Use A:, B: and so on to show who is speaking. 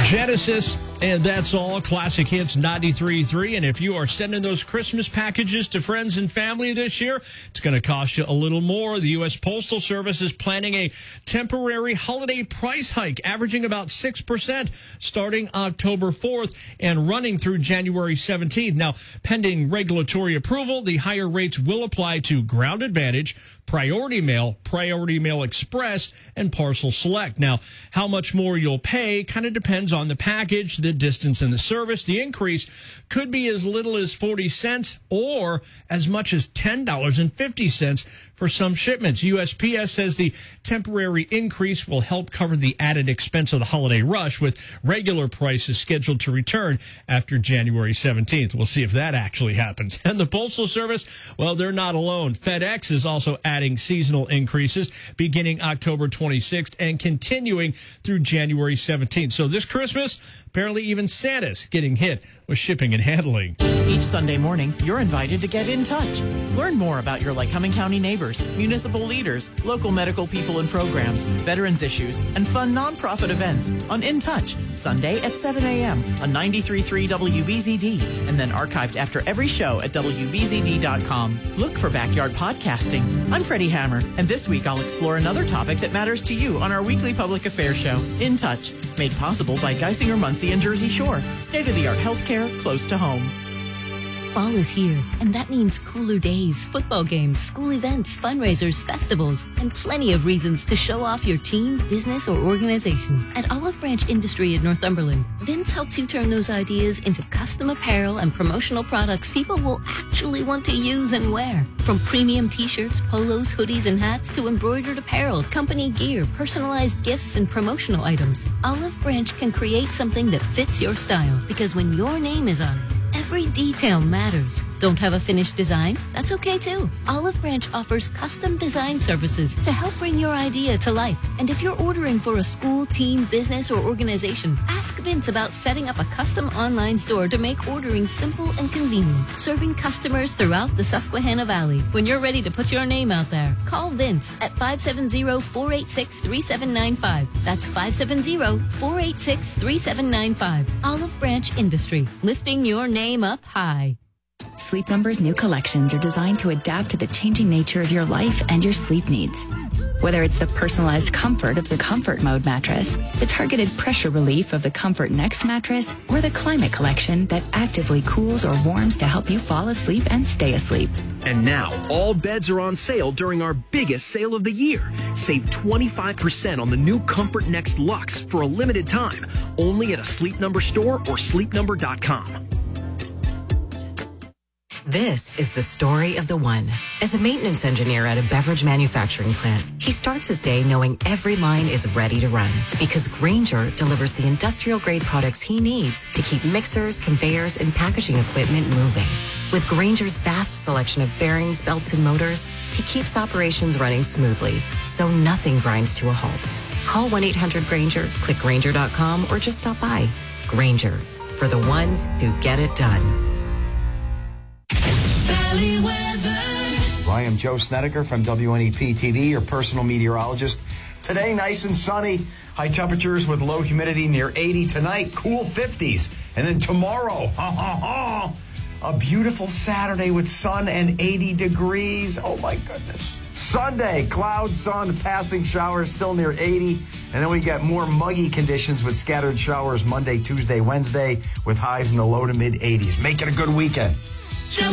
A: Genesis, and that's all. Classic Hits 93.3. And if you are sending those Christmas packages to friends and family this year, it's going to cost you a little more. The U.S. Postal Service is planning a temporary holiday price hike, averaging about 6%, starting October 4th and running through January 17th. Now, pending regulatory approval, the higher rates will apply to Ground Advantage, Priority Mail Express, and Parcel Select. Now, how much more you'll pay kind of depends on the package, the distance, and the service. The increase could be as little as 40 cents or as much as $10.50 for some shipments. USPS says the temporary increase will help cover the added expense of the holiday rush, with regular prices scheduled to return after January 17th. We'll see if that actually happens. And the Postal Service, well, they're not alone. FedEx is also adding seasonal increases beginning October 26th and continuing through January 17th. So this Christmas, apparently even Santa's getting hit with shipping and handling.
B: Each Sunday morning, you're invited to get in touch. Learn more about your Lycoming County neighbors, municipal leaders, local medical people and programs, veterans issues, and fun nonprofit events on In Touch, Sunday at 7 a.m. on 93.3 WBZD, and then archived after every show at WBZD.com. Look for Backyard Podcasting. I'm Freddie Hammer, and this week I'll explore another topic that matters to you on our weekly public affairs show, In Touch, made possible by Geisinger, Muncie, and Jersey Shore. State-of-the-art healthcare close to home.
C: Fall is here, and that means cooler days, football games, school events, fundraisers, festivals, and plenty of reasons to show off your team, business, or organization. At Olive Branch Industry in Northumberland, Vince helps you turn those ideas into custom apparel and promotional products people will actually want to use and wear. From premium t-shirts, polos, hoodies, and hats to embroidered apparel, company gear, personalized gifts, and promotional items, Olive Branch can create something that fits your style, because when your name is on it, every detail matters. Don't have a finished design? That's okay too. Olive Branch offers custom design services to help bring your idea to life. And if you're ordering for a school, team, business, or organization, ask Vince about setting up a custom online store to make ordering simple and convenient, serving customers throughout the Susquehanna Valley. When you're ready to put your name out there, call Vince at 570-486-3795. That's 570-486-3795. Olive Branch Industry, lifting your name up high.
D: Sleep Number's new collections are designed to adapt to the changing nature of your life and your sleep needs. Whether it's the personalized comfort of the Comfort Mode mattress, the targeted pressure relief of the Comfort Next mattress, or the Climate Collection that actively cools or warms to help you fall asleep and stay asleep.
E: And now, all beds are on sale during our biggest sale of the year. Save 25% on the new Comfort Next Luxe for a limited time, only at a Sleep Number store or sleepnumber.com.
F: This is the story of the one. As a maintenance engineer at a beverage manufacturing plant, he starts his day knowing every line is ready to run, because Grainger delivers the industrial-grade products he needs to keep mixers, conveyors, and packaging equipment moving. With Grainger's vast selection of bearings, belts, and motors, he keeps operations running smoothly, so nothing grinds to a halt. Call 1-800-GRAINGER, click Grainger.com, or just stop by. Grainger, for the ones who get it done.
G: I am Joe Snedeker from WNEP TV, your personal meteorologist. Today, nice and sunny. High temperatures with low humidity near 80. Tonight, cool 50s. And then tomorrow, a beautiful Saturday with sun and 80 degrees. Oh, my goodness. Sunday, cloud, sun, passing showers, still near 80. And then we get more muggy conditions with scattered showers Monday, Tuesday, Wednesday, with highs in the low to mid 80s. Make it a good weekend.